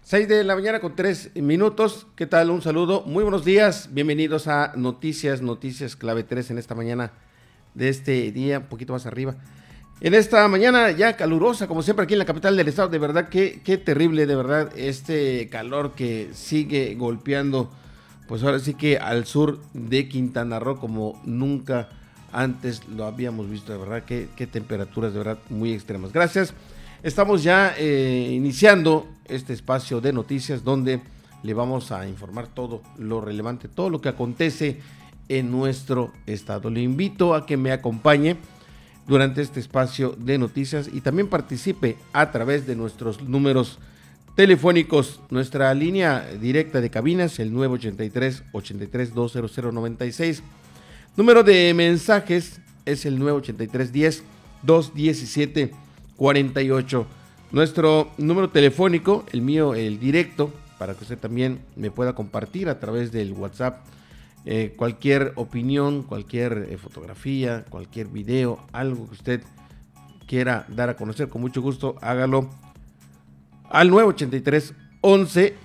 6 de la mañana con 3 minutos. ¿Qué tal? Un saludo. Muy buenos días. Bienvenidos a Noticias Clave 3 en esta mañana de este día, un poquito más arriba. En esta mañana ya calurosa, como siempre aquí en la capital del estado. De verdad, qué terrible, de verdad, este calor que sigue golpeando, pues ahora sí que al sur de Quintana Roo como nunca antes lo habíamos visto. De verdad, qué temperaturas de verdad muy extremas. Gracias. Estamos ya iniciando este espacio de noticias donde le vamos a informar todo lo relevante, todo lo que acontece en nuestro estado. Le invito a que me acompañe durante este espacio de noticias y también participe a través de nuestros números telefónicos. Nuestra línea directa de cabinas, el 983-83-20096. Número de mensajes es el 983-10-217-48. Nuestro número telefónico, el mío, el directo, para que usted también me pueda compartir a través del WhatsApp cualquier opinión, cualquier fotografía, cualquier video, algo que usted quiera dar a conocer, con mucho gusto hágalo al 983 11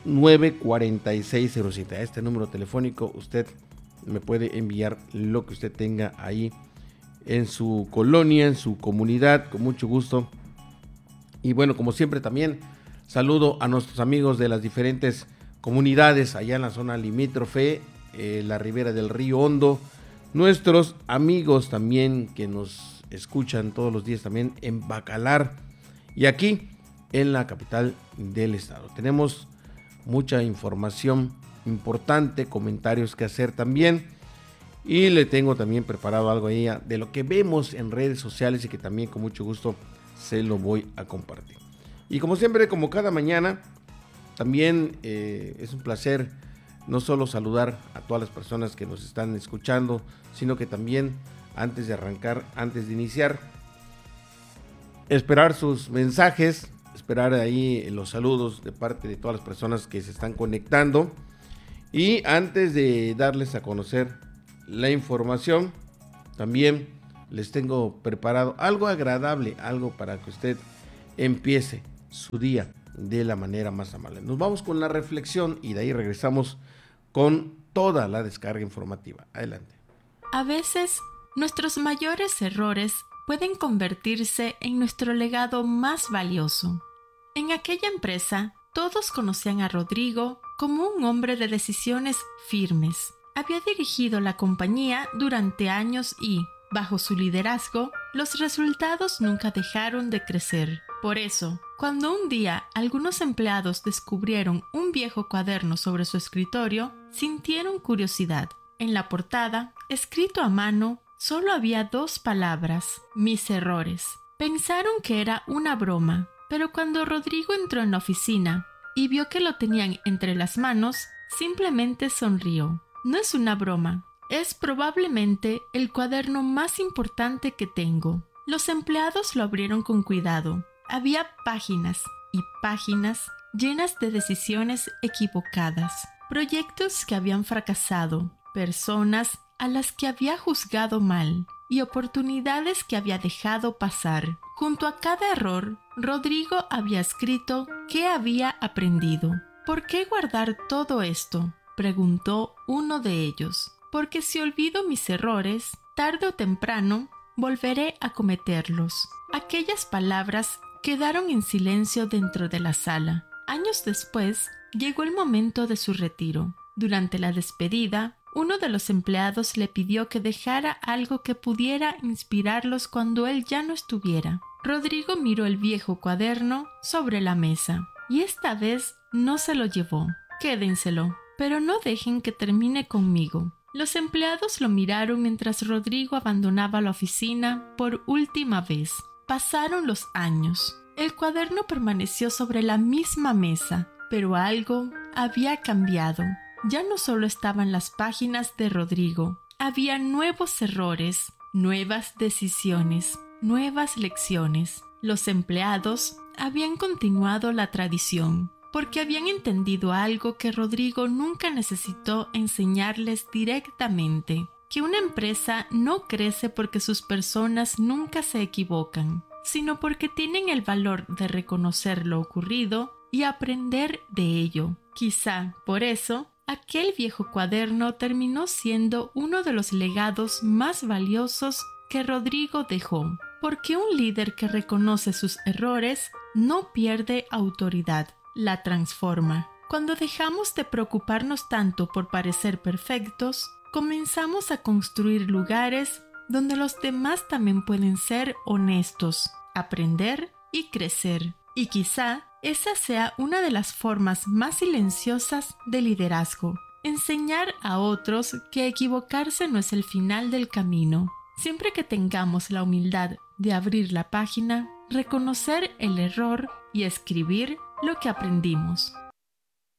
94607. A este número telefónico usted me puede enviar lo que usted tenga ahí en su colonia, en su comunidad, con mucho gusto. Y bueno, como siempre también saludo a nuestros amigos de las diferentes comunidades allá en la zona limítrofe, la ribera del Río Hondo, nuestros amigos también que nos escuchan todos los días también en Bacalar y aquí en la capital del estado. Tenemos mucha información importante, comentarios que hacer también. Y le tengo también preparado algo ahí de lo que vemos en redes sociales y que también con mucho gusto se lo voy a compartir. Y como siempre, como cada mañana, también es un placer no solo saludar a todas las personas que nos están escuchando, sino que también antes de arrancar, antes de iniciar, esperar sus mensajes, esperar ahí los saludos de parte de todas las personas que se están conectando. Y antes de darles a conocer la información, también les tengo preparado algo agradable, algo para que usted empiece su día de la manera más amable. Nos vamos con la reflexión y de ahí regresamos con toda la descarga informativa. Adelante. A veces, nuestros mayores errores pueden convertirse en nuestro legado más valioso. En aquella empresa, todos conocían a Rodrigo como un hombre de decisiones firmes. Había dirigido la compañía durante años y, bajo su liderazgo, los resultados nunca dejaron de crecer. Por eso, cuando un día algunos empleados descubrieron un viejo cuaderno sobre su escritorio, sintieron curiosidad. En la portada, escrito a mano, solo había 2 palabras: mis errores. Pensaron que era una broma, pero cuando Rodrigo entró en la oficina y vio que lo tenían entre las manos, simplemente sonrió. No es una broma, es probablemente el cuaderno más importante que tengo. Los empleados lo abrieron con cuidado. Había páginas y páginas llenas de decisiones equivocadas, proyectos que habían fracasado, personas a las que había juzgado mal y oportunidades que había dejado pasar. Junto a cada error, Rodrigo había escrito qué había aprendido. ¿Por qué guardar todo esto?, preguntó uno de ellos. Porque si olvido mis errores, tarde o temprano volveré a cometerlos. Aquellas palabras quedaron en silencio dentro de la sala. Años después, llegó el momento de su retiro. Durante la despedida, uno de los empleados le pidió que dejara algo que pudiera inspirarlos cuando él ya no estuviera. Rodrigo miró el viejo cuaderno sobre la mesa y esta vez no se lo llevó. Quédenselo, pero no dejen que termine conmigo. Los empleados lo miraron mientras Rodrigo abandonaba la oficina por última vez. Pasaron los años. El cuaderno permaneció sobre la misma mesa, pero algo había cambiado. Ya no solo estaban las páginas de Rodrigo, había nuevos errores, nuevas decisiones, nuevas lecciones. Los empleados habían continuado la tradición, porque habían entendido algo que Rodrigo nunca necesitó enseñarles directamente: que una empresa no crece porque sus personas nunca se equivocan, sino porque tienen el valor de reconocer lo ocurrido y aprender de ello. Quizá por eso, aquel viejo cuaderno terminó siendo uno de los legados más valiosos que Rodrigo dejó, porque un líder que reconoce sus errores no pierde autoridad, la transforma. Cuando dejamos de preocuparnos tanto por parecer perfectos, comenzamos a construir lugares donde los demás también pueden ser honestos, aprender y crecer. Y quizá esa sea una de las formas más silenciosas de liderazgo: enseñar a otros que equivocarse no es el final del camino. Siempre que tengamos la humildad de abrir la página, reconocer el error y escribir lo que aprendimos.